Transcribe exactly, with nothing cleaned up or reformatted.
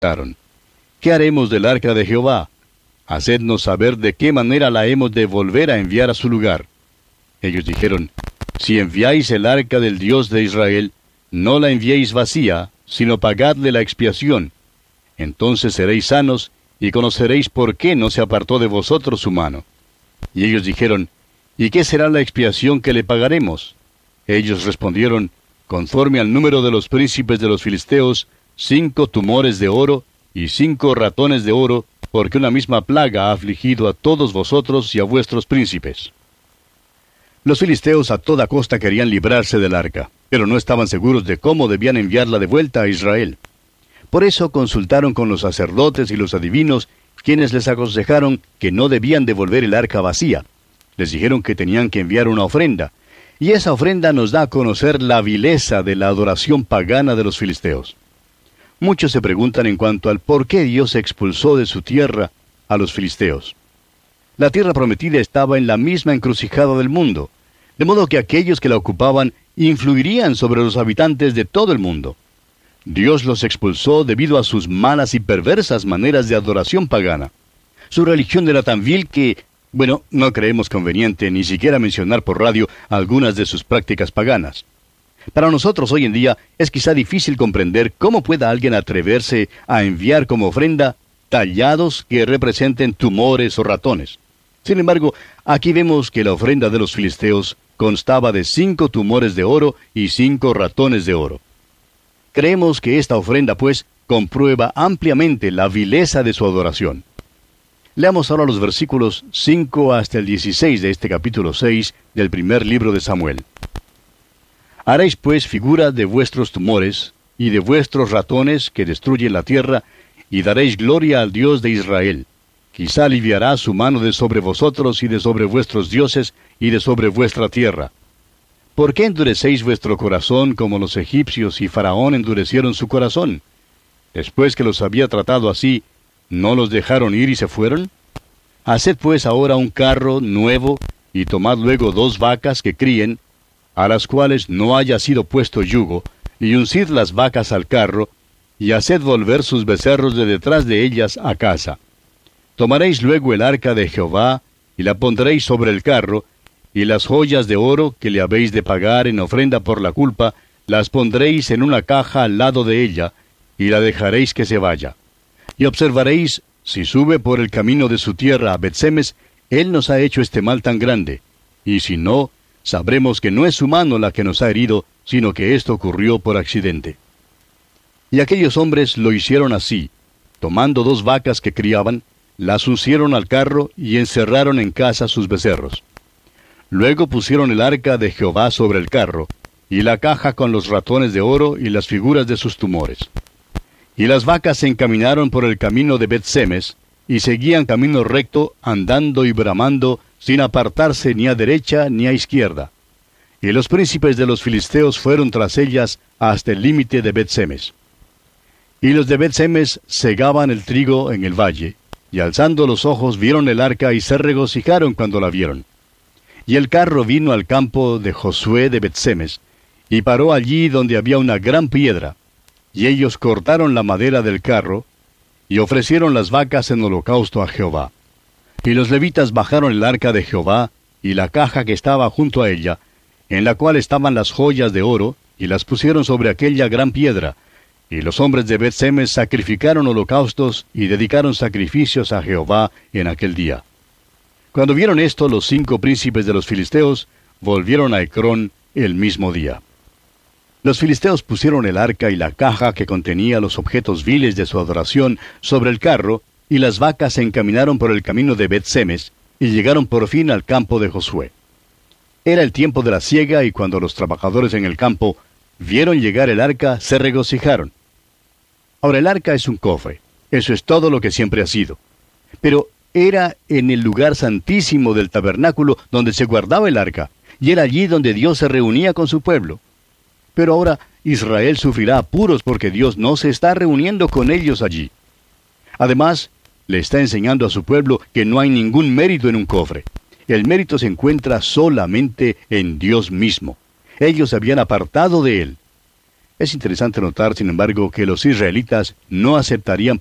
preguntaron: ¿qué haremos del arca de Jehová? Hacednos saber de qué manera la hemos de volver a enviar a su lugar. Ellos dijeron: si enviáis el arca del Dios de Israel, no la enviéis vacía, sino pagadle la expiación. Entonces seréis sanos, y conoceréis por qué no se apartó de vosotros su mano. Y ellos dijeron: ¿y qué será la expiación que le pagaremos? Ellos respondieron: conforme al número de los príncipes de los filisteos, cinco tumores de oro y cinco ratones de oro, porque una misma plaga ha afligido a todos vosotros y a vuestros príncipes. Los filisteos a toda costa querían librarse del arca, pero no estaban seguros de cómo debían enviarla de vuelta a Israel. Por eso consultaron con los sacerdotes y los adivinos, quienes les aconsejaron que no debían devolver el arca vacía. Les dijeron que tenían que enviar una ofrenda, y esa ofrenda nos da a conocer la vileza de la adoración pagana de los filisteos. Muchos se preguntan en cuanto al por qué Dios expulsó de su tierra a los filisteos. La tierra prometida estaba en la misma encrucijada del mundo, de modo que aquellos que la ocupaban influirían sobre los habitantes de todo el mundo. Dios los expulsó debido a sus malas y perversas maneras de adoración pagana. Su religión era tan vil que, bueno, no creemos conveniente ni siquiera mencionar por radio algunas de sus prácticas paganas. Para nosotros hoy en día es quizá difícil comprender cómo pueda alguien atreverse a enviar como ofrenda tallados que representen tumores o ratones. Sin embargo, aquí vemos que la ofrenda de los filisteos constaba de cinco tumores de oro y cinco ratones de oro. Creemos que esta ofrenda, pues, comprueba ampliamente la vileza de su adoración. Leamos ahora los versículos cinco hasta el dieciséis de este capítulo seis del primer libro de Samuel. Haréis pues figura de vuestros tumores y de vuestros ratones que destruyen la tierra, y daréis gloria al Dios de Israel. Quizá aliviará su mano de sobre vosotros y de sobre vuestros dioses y de sobre vuestra tierra. ¿Por qué endurecéis vuestro corazón como los egipcios y Faraón endurecieron su corazón? Después que los había tratado así, ¿no los dejaron ir y se fueron? Haced pues ahora un carro nuevo, y tomad luego dos vacas que críen, a las cuales no haya sido puesto yugo, y uncid las vacas al carro, y haced volver sus becerros de detrás de ellas a casa. Tomaréis luego el arca de Jehová, y la pondréis sobre el carro, y las joyas de oro que le habéis de pagar en ofrenda por la culpa, las pondréis en una caja al lado de ella, y la dejaréis que se vaya. Y observaréis, si sube por el camino de su tierra a Bet-Semes, él nos ha hecho este mal tan grande, y si no, sabremos que no es su mano la que nos ha herido, sino que esto ocurrió por accidente. Y aquellos hombres lo hicieron así, tomando dos vacas que criaban, las uncieron al carro y encerraron en casa sus becerros. Luego pusieron el arca de Jehová sobre el carro, y la caja con los ratones de oro y las figuras de sus tumores. Y las vacas se encaminaron por el camino de Bet-Semes, y seguían camino recto, andando y bramando, sin apartarse ni a derecha ni a izquierda. Y los príncipes de los filisteos fueron tras ellas hasta el límite de Bet-Semes. Y los de Bet-Semes segaban el trigo en el valle, y alzando los ojos vieron el arca y se regocijaron cuando la vieron. Y el carro vino al campo de Josué de Bet-Semes, y paró allí donde había una gran piedra. Y ellos cortaron la madera del carro, y ofrecieron las vacas en holocausto a Jehová. Y los levitas bajaron el arca de Jehová, y la caja que estaba junto a ella, en la cual estaban las joyas de oro, y las pusieron sobre aquella gran piedra. Y los hombres de Bet-Semes sacrificaron holocaustos, y dedicaron sacrificios a Jehová en aquel día. Cuando vieron esto, los cinco príncipes de los filisteos volvieron a Ecrón el mismo día. Los filisteos pusieron el arca y la caja que contenía los objetos viles de su adoración sobre el carro, y las vacas se encaminaron por el camino de Bet-Semes, y llegaron por fin al campo de Josué. Era el tiempo de la siega, y cuando los trabajadores en el campo vieron llegar el arca, se regocijaron. Ahora, el arca es un cofre, eso es todo lo que siempre ha sido. Pero era en el lugar santísimo del tabernáculo donde se guardaba el arca, y era allí donde Dios se reunía con su pueblo. Pero ahora Israel sufrirá apuros porque Dios no se está reuniendo con ellos allí. Además, le está enseñando a su pueblo que no hay ningún mérito en un cofre. El mérito se encuentra solamente en Dios mismo. Ellos se habían apartado de Él. Es interesante notar, sin embargo, que los israelitas no aceptarían